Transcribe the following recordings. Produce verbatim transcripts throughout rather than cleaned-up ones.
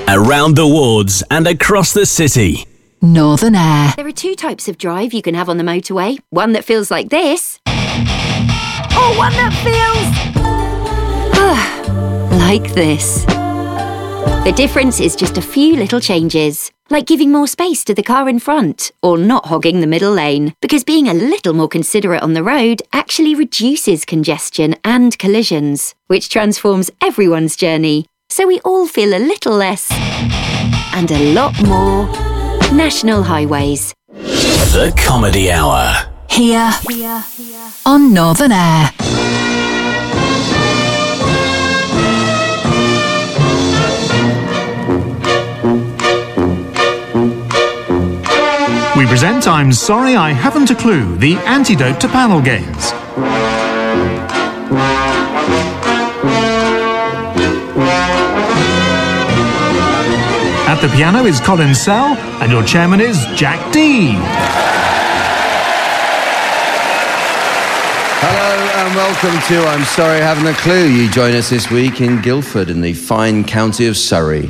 Around the wards and across the city. Northern Air. There are two types of drive you can have on the motorway. One that feels like this. Or one that feels... like this. The difference is just a few little changes. Like giving more space to the car in front, or not hogging the middle lane. Because being a little more considerate on the road actually reduces congestion and collisions, which transforms everyone's journey. So we all feel a little less and a lot more National Highways. The Comedy Hour. Here, on Northern Air. We present I'm Sorry I Haven't a Clue, the antidote to panel games. At the piano is Colin Sell, and your chairman is Jack D. Hello and welcome to I'm Sorry I Haven't a Clue. You join us this week in Guildford in the fine county of Surrey.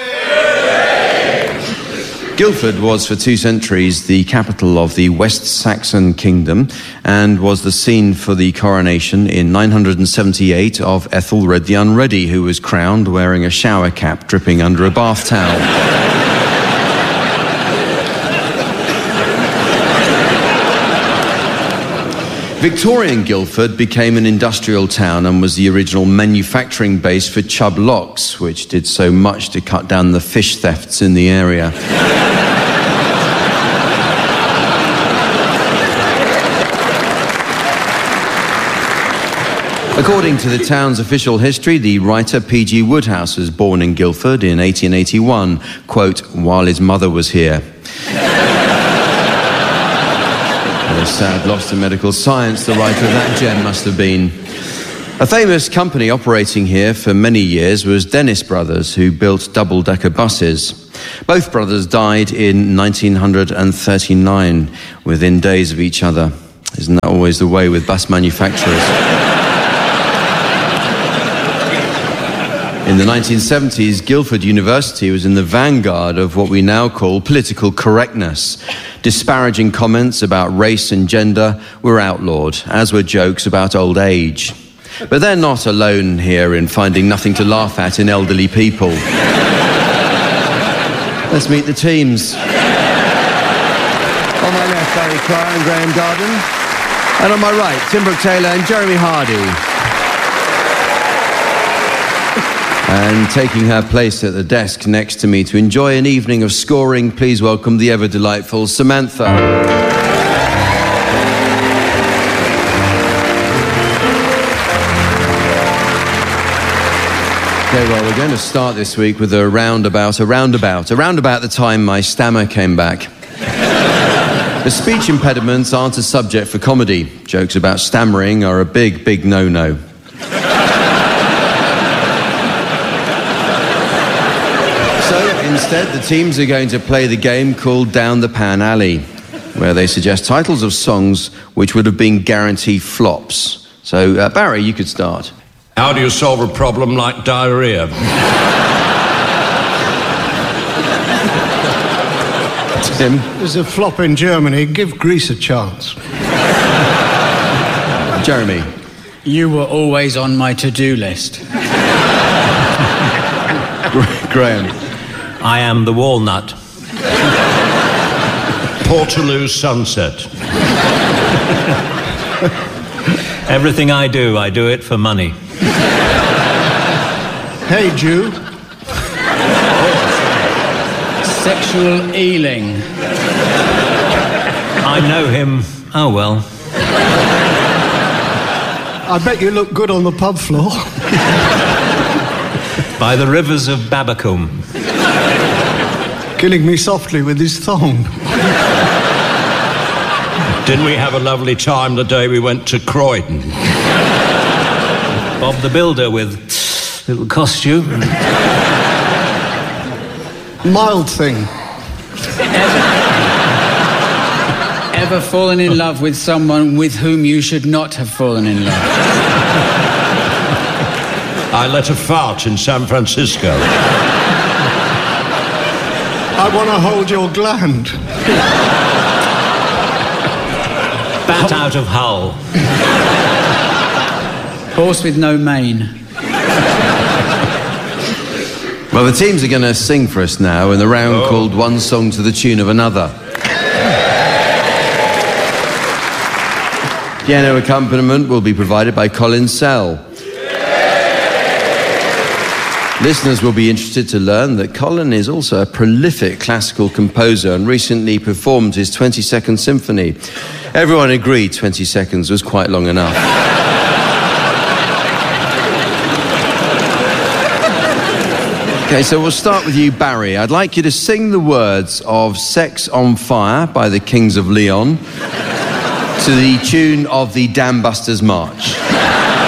Guildford was for two centuries the capital of the West Saxon Kingdom and was the scene for the coronation in nine hundred seventy-eight of Ethelred the Unready, who was crowned wearing a shower cap dripping under a bath towel. Victorian Guildford became an industrial town and was the original manufacturing base for Chubb Locks, which did so much to cut down the fish thefts in the area. According to the town's official history, the writer P G Wodehouse was born in Guildford in eighteen eighty-one, quote, while his mother was here. A sad loss to medical science, the writer of that gem must have been. A famous company operating here for many years was Dennis Brothers, who built double-decker buses. Both brothers died in nineteen thirty-nine, within days of each other. Isn't that always the way with bus manufacturers? In the nineteen seventies, Guildford University was in the vanguard of what we now call political correctness. Disparaging comments about race and gender were outlawed, as were jokes about old age. But they're not alone here in finding nothing to laugh at in elderly people. Let's meet the teams. On my left, Barry Cryer and Graham Garden. And on my right, Tim Brooke-Taylor and Jeremy Hardy. And taking her place at the desk next to me to enjoy an evening of scoring, please welcome the ever-delightful Samantha. Okay, well, we're going to start this week with a roundabout, a roundabout, around about the time my stammer came back. The speech impediments aren't a subject for comedy. Jokes about stammering are a big, big no-no. Instead, the teams are going to play the game called Down the Pan Alley, where they suggest titles of songs which would have been guaranteed flops. So, uh, Barry, you could start. How do you solve a problem like diarrhea? Tim? There's a flop in Germany. Give Greece a chance. Jeremy? You were always on my to-do list. Graham? I am the walnut. Portaloo sunset. Everything I do, I do it for money. Hey, Jew. Sexual Ealing. I know him. Oh, well. I bet you look good on the pub floor. By the rivers of Babbacombe. Killing me softly with his thong. Didn't we have a lovely time the day we went to Croydon? Bob the Builder with little costume. Mild thing. Ever, ever fallen in love with someone with whom you should not have fallen in love? I let a fart in San Francisco. I want to hold your gland. Bat out of Hull. Horse with no mane. Well, the teams are going to sing for us now in the round oh. called One Song to the Tune of Another. Piano accompaniment will be provided by Colin Sell. Listeners will be interested to learn that Colin is also a prolific classical composer and recently performed his twenty-second symphony. Everyone agreed twenty seconds was quite long enough. Okay, so we'll start with you, Barry. I'd like you to sing the words of Sex on Fire by the Kings of Leon to the tune of the Dam Busters March.